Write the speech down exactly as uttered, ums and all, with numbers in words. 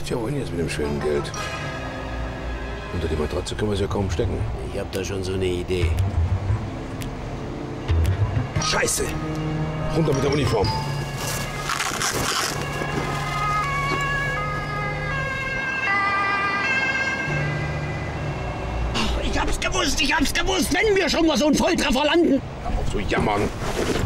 Tja, wohin jetzt mit dem schönen Geld? Unter die Matratze können wir es ja kaum stecken. Ich hab da schon so eine Idee. Scheiße! Runter mit der Uniform. Ich hab's gewusst, ich hab's gewusst, wenn wir schon mal so einen Volltreffer landen. Hör auf zu jammern.